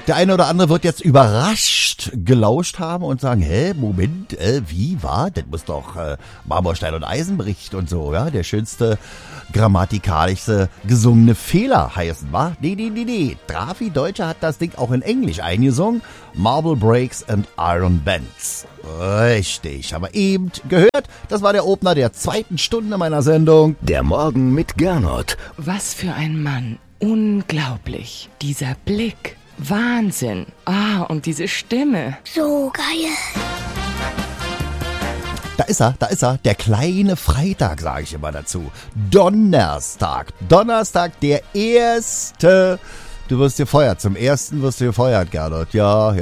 Der eine oder andere wird jetzt überrascht gelauscht haben und sagen, Moment, wie war? Das muss doch Marmorstein und Eisenbericht und so, ja? Der schönste, grammatikalischste gesungene Fehler heißen, wa? Nee. Drafi Deutscher hat das Ding auch in Englisch eingesungen. Marble Breaks and Iron Bands. Richtig, aber eben gehört, das war der Opener der 2. Stunde meiner Sendung. Der Morgen mit Gernot. Was für ein Mann. Unglaublich. Dieser Blick. Wahnsinn. Und diese Stimme. So geil. Da ist er, der kleine Freitag, sage ich immer dazu. Donnerstag, der 1. Du wirst gefeuert, zum 1. wirst du gefeuert, Gernot. Ja.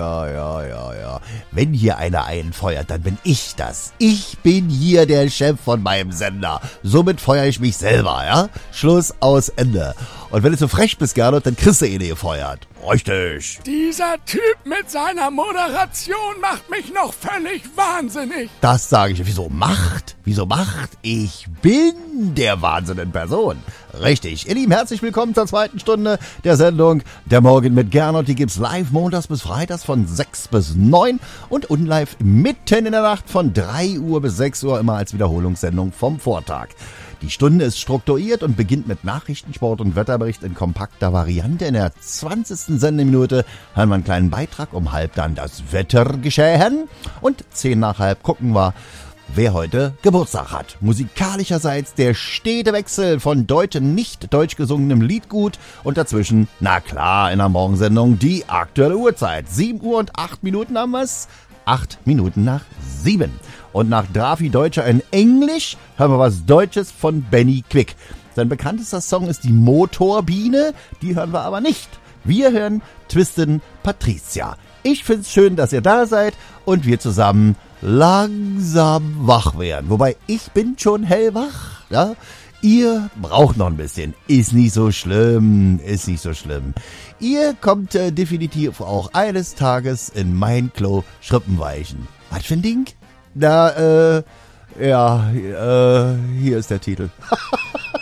Wenn hier einer einen feuert, dann bin ich das. Ich bin hier der Chef von meinem Sender. Somit feuere ich mich selber, ja? Schluss, aus, Ende. Und wenn du so frech bist, Gernot, dann kriegst du ihn gefeuert. Richtig. Dieser Typ mit seiner Moderation macht mich noch völlig wahnsinnig. Das sage ich. Wieso macht? Ich bin der Wahnsinn in Person. Richtig. Ihr Lieben, herzlich willkommen zur 2. Stunde der Sendung Der Morgen mit Gernot. Die gibt's live montags bis freitags von 6 bis 9 und unlive mitten in der Nacht von 3 Uhr bis 6 Uhr, immer als Wiederholungssendung vom Vortag. Die Stunde ist strukturiert und beginnt mit Nachrichten, Sport und Wetterbericht in kompakter Variante. In der 20. Sendeminute hören wir einen kleinen Beitrag, um halb dann das Wettergeschehen. Und 10 nach halb gucken wir, wer heute Geburtstag hat. Musikalischerseits der stete Wechsel von deutsch und nicht deutsch gesungenem Liedgut und dazwischen, na klar, in der Morgensendung die aktuelle Uhrzeit. 7 Uhr und 8 Minuten haben wir's. 8 Minuten nach 7. Und nach Drafi Deutscher in Englisch hören wir was Deutsches von Benny Quick. Sein bekanntester Song ist die Motorbiene, die hören wir aber nicht. Wir hören Twistin' Patricia. Ich find's schön, dass ihr da seid und wir zusammen langsam wach werden. Wobei, ich bin schon hellwach, ja. Ihr braucht noch ein bisschen. Ist nicht so schlimm. Ihr kommt definitiv auch eines Tages in mein Klo Schrippen weichen. Was für ein Ding? Hier ist der Titel.